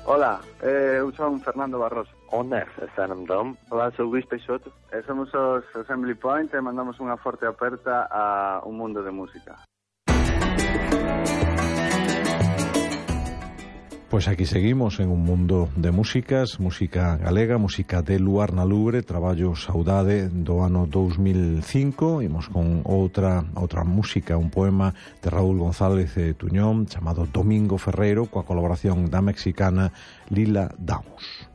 Hola, eu son Fernando Barroso. Onde está en Dom? Olá, sou Luís Peixoto. Somos os Assembly Point e mandamos unha forte aperta a un mundo de música. Pois aquí seguimos en un mundo de músicas, música galega, música de Luar na Lubre, traballo Saudade do ano 2005. Imos con outra música, un poema de Raúl González Tuñón chamado Domingo Ferreiro, coa colaboración da mexicana Lila Downs.